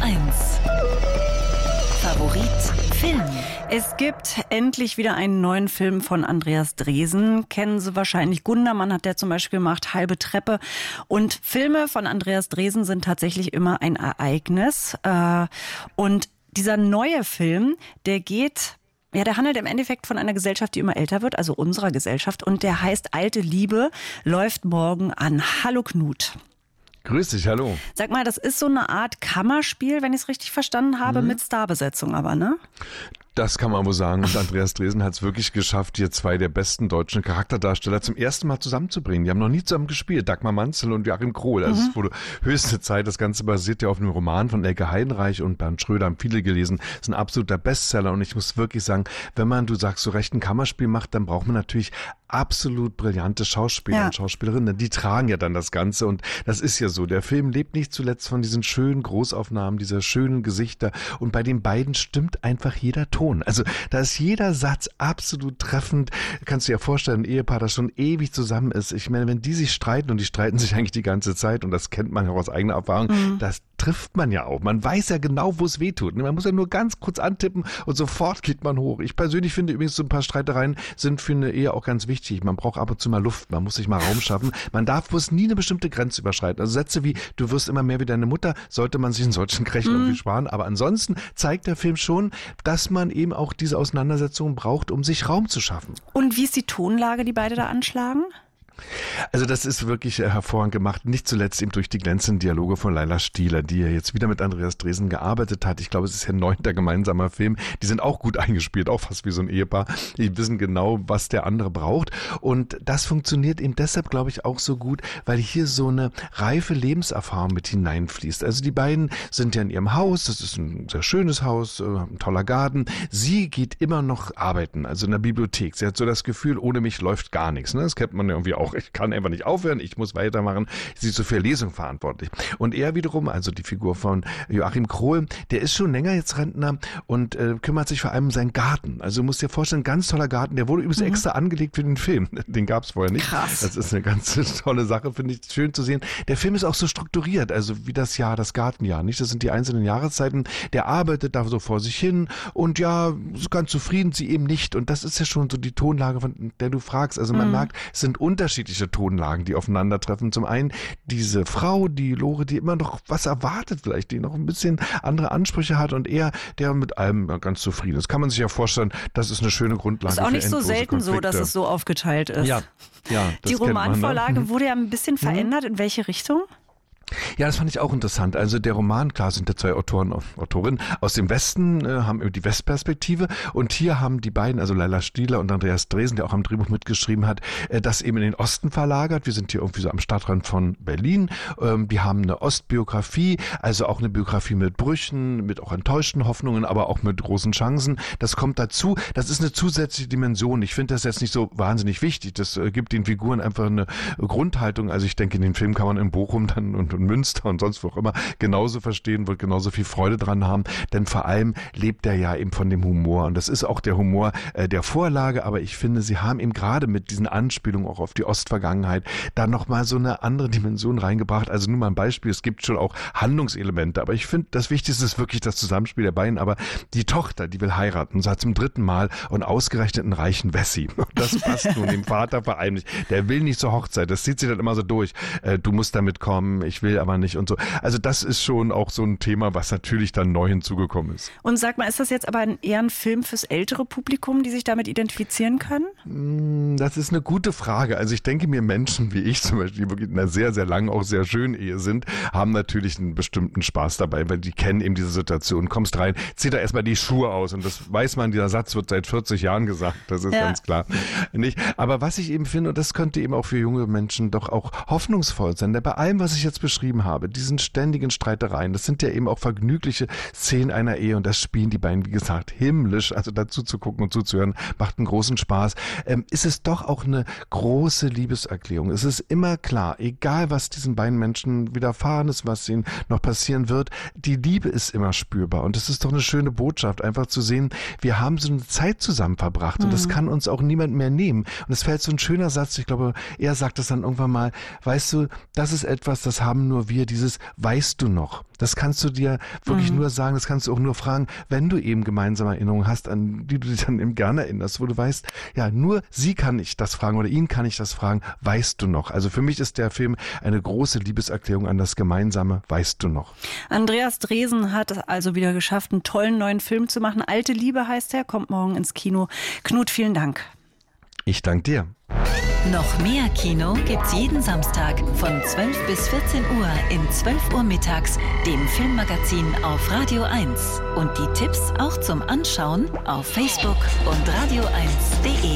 1 Favorit Film. Es gibt endlich wieder einen neuen Film von Andreas Dresen. Kennen Sie wahrscheinlich. Gundermann hat der zum Beispiel gemacht, Halbe Treppe. Und Filme von Andreas Dresen sind tatsächlich immer ein Ereignis. Und dieser neue Film, der handelt im Endeffekt von einer Gesellschaft, die immer älter wird, also unserer Gesellschaft. Und der heißt Alte Liebe, läuft morgen an. Hallo Knut. Grüß dich, hallo. Sag mal, das ist so eine Art Kammerspiel, wenn ich es richtig verstanden habe, mit Starbesetzung aber, ne? Das kann man wohl sagen. Und Andreas Dresen hat es wirklich geschafft, hier zwei der besten deutschen Charakterdarsteller zum ersten Mal zusammenzubringen. Die haben noch nie zusammen gespielt, Dagmar Manzel und Joachim Krohl. Also es wurde höchste Zeit. Das Ganze basiert ja auf einem Roman von Elke Heidenreich und Bernd Schröder, haben viele gelesen. Das ist ein absoluter Bestseller. Und ich muss wirklich sagen, wenn man, du sagst, so recht ein Kammerspiel macht, dann braucht man natürlich absolut brillante Schauspieler und Schauspielerinnen. Die tragen ja dann das Ganze. Und das ist ja so. Der Film lebt nicht zuletzt von diesen schönen Großaufnahmen, dieser schönen Gesichter. Und bei den beiden stimmt einfach jeder Ton. Also da ist jeder Satz absolut treffend. Kannst du dir ja vorstellen, ein Ehepaar, das schon ewig zusammen ist. Ich meine, wenn die sich streiten, und die streiten sich eigentlich die ganze Zeit, und das kennt man ja aus eigener Erfahrung, das trifft man ja auch. Man weiß ja genau, wo es weh tut. Man muss ja nur ganz kurz antippen und sofort geht man hoch. Ich persönlich finde übrigens, so ein paar Streitereien sind für eine Ehe auch ganz wichtig. Man braucht ab und zu mal Luft. Man muss sich mal Raum schaffen. Man darf bloß nie eine bestimmte Grenze überschreiten. Also Sätze wie, du wirst immer mehr wie deine Mutter, sollte man sich in solchen Krechen irgendwie sparen. Aber ansonsten zeigt der Film schon, dass man eben auch diese Auseinandersetzungen braucht, um sich Raum zu schaffen. Und wie ist die Tonlage, die beide da anschlagen? Also das ist wirklich hervorragend gemacht, nicht zuletzt eben durch die glänzenden Dialoge von Laila Stieler, die ja jetzt wieder mit Andreas Dresen gearbeitet hat. Ich glaube, es ist ihr 9. gemeinsamer Film. Die sind auch gut eingespielt, auch fast wie so ein Ehepaar. Die wissen genau, was der andere braucht. Und das funktioniert eben deshalb, glaube ich, auch so gut, weil hier so eine reife Lebenserfahrung mit hineinfließt. Also die beiden sind ja in ihrem Haus, das ist ein sehr schönes Haus, ein toller Garten. Sie geht immer noch arbeiten, also in der Bibliothek. Sie hat so das Gefühl, ohne mich läuft gar nichts. Ne? Das kennt man ja irgendwie auch. Ich kann einfach nicht aufhören, ich muss weitermachen. Sie ist so für Lesung verantwortlich. Und er wiederum, also die Figur von Joachim Krohl, der ist schon länger jetzt Rentner und kümmert sich vor allem um seinen Garten. Also du musst dir vorstellen, ganz toller Garten, der wurde übrigens extra angelegt für den Film. Den gab es vorher nicht. Krass. Das ist eine ganz tolle Sache, finde ich schön zu sehen. Der Film ist auch so strukturiert, also wie das Jahr, das Gartenjahr, nicht? Das sind die einzelnen Jahreszeiten. Der arbeitet da so vor sich hin und ja, ganz zufrieden, sie eben nicht. Und das ist ja schon so die Tonlage, von der du fragst. Also man merkt, es sind unterschiedliche Tonlagen, die aufeinandertreffen. Zum einen diese Frau, die Lore, die immer noch was erwartet vielleicht, die noch ein bisschen andere Ansprüche hat und er, der mit allem ganz zufrieden ist. Kann man sich ja vorstellen, das ist eine schöne Grundlage für endlose Ist auch nicht so selten Konflikte. so, dass es so aufgeteilt ist. Ja, die Romanvorlage wurde ja ein bisschen verändert. In welche Richtung? Ja, das fand ich auch interessant. Also der Roman, klar sind ja zwei Autorinnen aus dem Westen, haben die Westperspektive und hier haben die beiden, also Laila Stieler und Andreas Dresen, der auch am Drehbuch mitgeschrieben hat, das eben in den Osten verlagert. Wir sind hier irgendwie so am Stadtrand von Berlin. Die haben eine Ostbiografie, also auch eine Biografie mit Brüchen, mit auch enttäuschten Hoffnungen, aber auch mit großen Chancen. Das kommt dazu. Das ist eine zusätzliche Dimension. Ich finde das jetzt nicht so wahnsinnig wichtig. Das gibt den Figuren einfach eine Grundhaltung. Also ich denke, in den Film kann man in Bochum dann und Münster und sonst wo auch immer genauso verstehen, wird genauso viel Freude dran haben, denn vor allem lebt er ja eben von dem Humor und das ist auch der Humor der Vorlage, aber ich finde, sie haben eben gerade mit diesen Anspielungen auch auf die Ostvergangenheit da nochmal so eine andere Dimension reingebracht, also nur mal ein Beispiel, es gibt schon auch Handlungselemente, aber ich finde, das Wichtigste ist wirklich das Zusammenspiel der beiden, aber die Tochter, die will heiraten, so hat zum 3. Mal und ausgerechnet einen reichen Wessi, das passt nun dem Vater vor allem nicht, der will nicht zur Hochzeit, das zieht sich dann immer so durch, du musst damit kommen, ich will aber nicht und so. Also das ist schon auch so ein Thema, was natürlich dann neu hinzugekommen ist. Und sag mal, ist das jetzt aber eher ein Film fürs ältere Publikum, die sich damit identifizieren können? Das ist eine gute Frage. Also ich denke mir, Menschen wie ich zum Beispiel, die wirklich in einer sehr, sehr langen, auch sehr schönen Ehe sind, haben natürlich einen bestimmten Spaß dabei, weil die kennen eben diese Situation. Kommst rein, zieh da erstmal die Schuhe aus und das weiß man, dieser Satz wird seit 40 Jahren gesagt, das ist ganz klar. Nicht? Aber was ich eben finde, und das könnte eben auch für junge Menschen doch auch hoffnungsvoll sein, denn bei allem, was ich jetzt beschrieben habe, diesen ständigen Streitereien, das sind ja eben auch vergnügliche Szenen einer Ehe und das spielen die beiden, wie gesagt, himmlisch, also dazu zu gucken und zuzuhören, macht einen großen Spaß. Ist es doch auch eine große Liebeserklärung. Es ist immer klar, egal was diesen beiden Menschen widerfahren ist, was ihnen noch passieren wird, die Liebe ist immer spürbar und es ist doch eine schöne Botschaft, einfach zu sehen, wir haben so eine Zeit zusammen verbracht und das kann uns auch niemand mehr nehmen. Und es fällt so ein schöner Satz, ich glaube, er sagt es dann irgendwann mal, weißt du, das ist etwas, das haben nur wir, dieses weißt du noch. Das kannst du dir wirklich nur sagen, das kannst du auch nur fragen, wenn du eben gemeinsame Erinnerungen hast, an die du dich dann eben gerne erinnerst, wo du weißt, ja, nur sie kann ich das fragen oder ihn kann ich das fragen, weißt du noch. Also für mich ist der Film eine große Liebeserklärung an das gemeinsame Weißt du noch. Andreas Dresen hat es also wieder geschafft, einen tollen neuen Film zu machen. Alte Liebe heißt er, kommt morgen ins Kino. Knut, vielen Dank. Ich danke dir. Noch mehr Kino gibt's jeden Samstag von 12 bis 14 Uhr in 12 Uhr mittags, dem Filmmagazin auf Radio 1. Und die Tipps auch zum Anschauen auf Facebook und radio1.de.